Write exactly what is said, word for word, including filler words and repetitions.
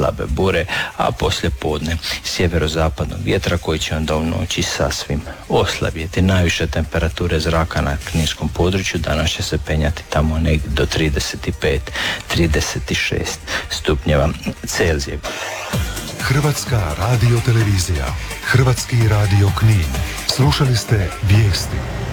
slabe bure, a poslije podne sjeverozapadnog vjetra koji će onda u noći sasvim oslabjeti. Najviše temperature zraka na kninskom području danas će se penjati tamo negdje do trideset pet do trideset šest stupnjeva Celzija. Hrvatska radiotelevizija, Hrvatski radio Knin. Slušali ste vijesti.